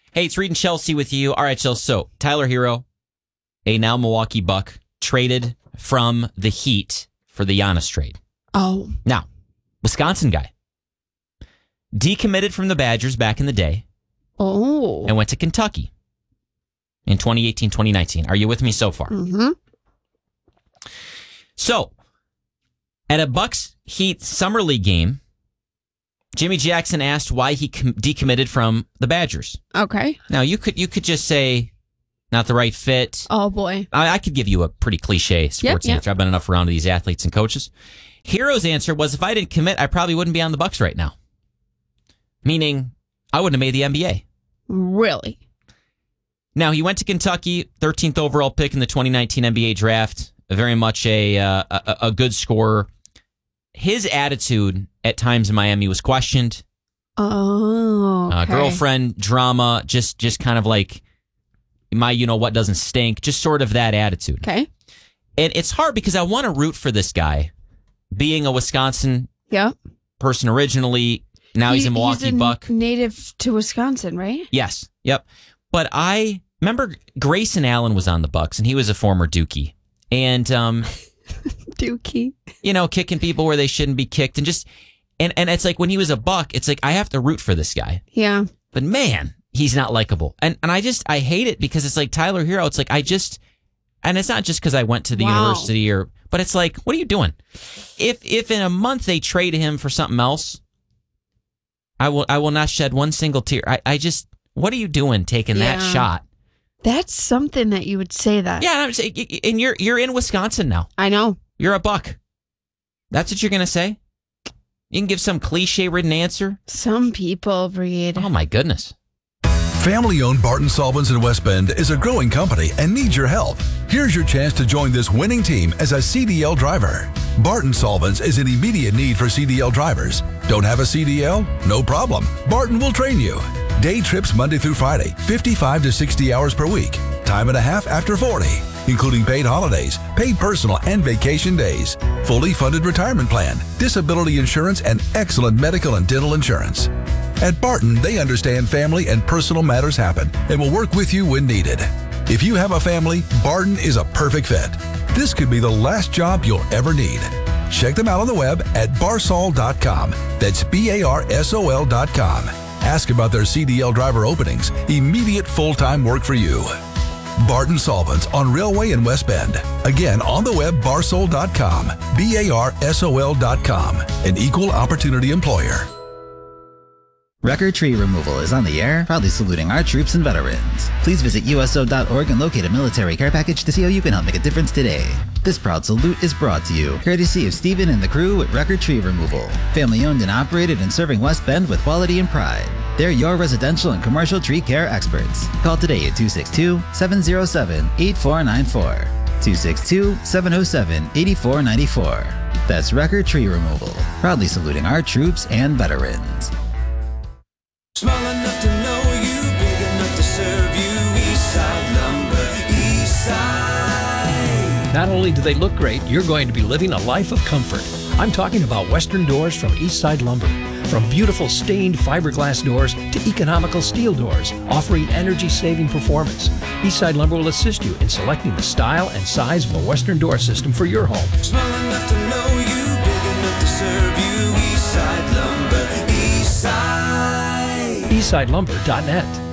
Hey, it's Reed and Chelsea with you. All right, Chelsea. So, Tyler Hero, a now Milwaukee Buck, traded from the Heat for the Giannis trade. Oh. Now, Wisconsin guy. Decommitted from the Badgers back in the day. Oh. And went to Kentucky in 2018, 2019. Are you with me so far? Mm-hmm. So, at a Bucks Heat Summer League game, Jimmy Jackson asked why he decommitted from the Badgers. Okay. Now, you could just say, not the right fit. Oh, boy. I could give you a pretty cliche sports answer. I've been enough around these athletes and coaches. Hero's answer was, if I didn't commit, I probably wouldn't be on the Bucks right now. Meaning, I wouldn't have made the NBA. Really? Now, he went to Kentucky, 13th overall pick in the 2019 NBA draft. Very much a good scorer. His attitude at times in Miami was questioned. Oh, okay. Girlfriend drama, just kind of like my what doesn't stink, just sort of that attitude. Okay. And it's hard because I want to root for this guy, being a Wisconsin person originally. Now he's a Milwaukee Buck. Native to Wisconsin, right? Yes. Yep. But I remember Grayson Allen was on the Bucks, and he was a former Dookie. And Dookie. Kicking people where they shouldn't be kicked, and it's like when he was a Buck, it's like I have to root for this guy. Yeah. But man, he's not likable. And I hate it because it's like Tyler Hero, it's like and it's not just because I went to the university but it's like, what are you doing? If in a month they trade him for something else, I will not shed one single tear. What are you doing taking that shot? That's something that you would say that. Yeah, I'm saying, and you're in Wisconsin now. I know. You're a Buck. That's what you're going to say? You can give some cliche-ridden answer? Some people, Reed. Oh, my goodness. Family-owned Barton Solvents in West Bend is a growing company and needs your help. Here's your chance to join this winning team as a CDL driver. Barton Solvents is in immediate need for CDL drivers. Don't have a CDL? No problem. Barton will train you. Day trips Monday through Friday, 55 to 60 hours per week. Time and a half after 40, including paid holidays, paid personal and vacation days. Fully funded retirement plan, disability insurance, and excellent medical and dental insurance. At Barton, they understand family and personal matters happen and will work with you when needed. If you have a family, Barton is a perfect fit. This could be the last job you'll ever need. Check them out on the web at barsol.com. That's BARSOL.com. Ask about their CDL driver openings. Immediate full-time work for you. Barton Solvents on Railway in West Bend. Again, on the web, barsol.com. BARSOL.com. An equal opportunity employer. Record Tree Removal is on the air, proudly saluting our troops and veterans. Please visit USO.org and locate a military care package to see how you can help make a difference today. This proud salute is brought to you, courtesy of Stephen and the crew at Record Tree Removal. Family owned and operated and serving West Bend with quality and pride. They're your residential and commercial tree care experts. Call today at 262-707-8494. 262-707-8494. That's Record Tree Removal, proudly saluting our troops and veterans. Small enough to know you, big enough to serve you. Eastside Lumber, Eastside. Not only do they look great, you're going to be living a life of comfort. I'm talking about Western Doors from Eastside Lumber. From beautiful stained fiberglass doors to economical steel doors, offering energy-saving performance. Eastside Lumber will assist you in selecting the style and size of a Western door system for your home. Small enough to know you, big enough to serve you. Eastside Lumber, Eastside. EastsideLumber.net.